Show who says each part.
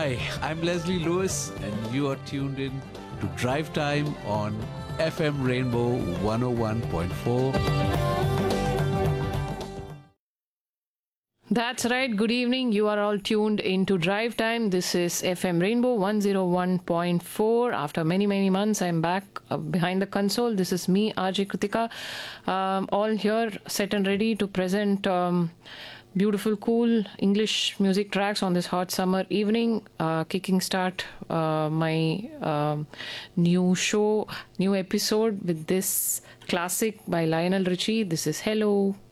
Speaker 1: Hi, I'm Leslie Lewis, and you are tuned in to Drive Time on FM Rainbow 101.4.
Speaker 2: That's right. Good evening. You are all tuned into Drive Time. This is FM Rainbow 101.4. After many, many months, I'm back behind the console. This is me, RJ Kritika, all here set and ready to present beautiful, cool English music tracks on this hot summer evening. Kicking start my new show, new episode with this classic by Lionel Richie. This is Hello.